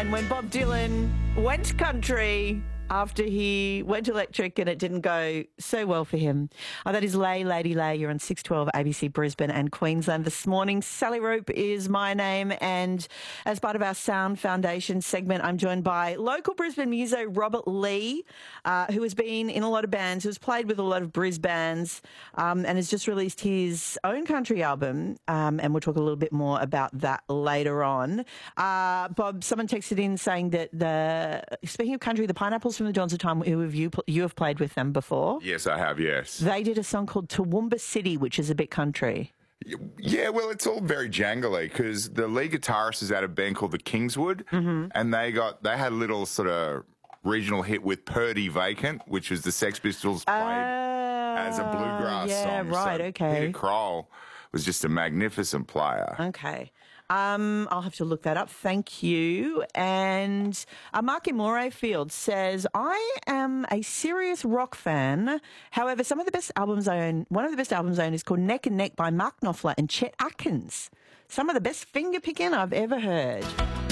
And when Bob Dylan went country after he went electric and it didn't go so well for him. That is Lay, Lady Lay. You're on 612 ABC Brisbane and Queensland this morning. Sally Rope is my name, and as part of our Sound Foundation segment, I'm joined by local Brisbane muso Robert Lee, who has been in a lot of bands, who's played with a lot of Bris bands, and has just released his own country album, and we'll talk a little bit more about that later on. Bob, someone texted in saying that speaking of country, the Pineapples from the Dawns of Time, who have you have played with them before? Yes, I have, yes. They did a song called Toowoomba City, which is a bit country. Yeah, well, it's all very jangly because the lead guitarist is at a band called the Kingswood, and they had a little sort of regional hit with Purdy Vacant, which was the Sex Pistols played as a bluegrass song. Yeah, right, so okay. Peter Kroll was just a magnificent player. Okay. I'll have to look that up. Thank you. And Mark in Morayfield says, I am a serious rock fan. However, one of the best albums I own is called Neck and Neck by Mark Knopfler and Chet Atkins. Some of the best finger picking I've ever heard.